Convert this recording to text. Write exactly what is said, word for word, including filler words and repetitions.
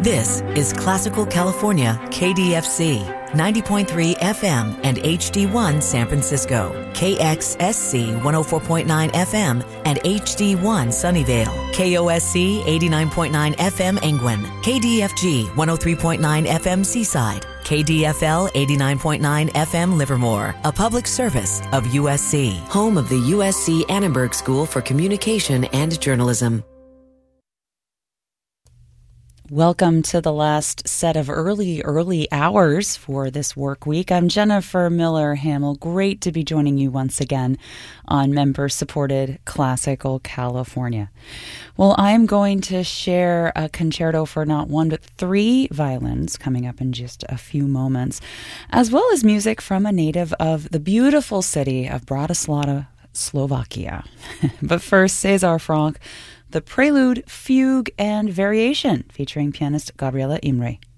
This is Classical California, K D F C, ninety point three F M and H D one San Francisco, K X S C one oh four point nine F M and H D one Sunnyvale, K O S C eighty-nine point nine F M Angwin, K D F G one oh three point nine F M Seaside, K D F L eighty-nine point nine F M Livermore, a public service of U S C, home of the U S C Annenberg School for Communication and Journalism. Welcome to the last set of early, early hours for this work week. I'm Jennifer Miller Hamill. Great to be joining you once again on member-supported Classical California. Well, I'm going to share a concerto for not one but three violins coming up in just a few moments, as well as music from a native of the beautiful city of Bratislava, Slovakia. But first, César Franck, the Prelude, Fugue, and Variation, featuring pianist Gabriela Imre.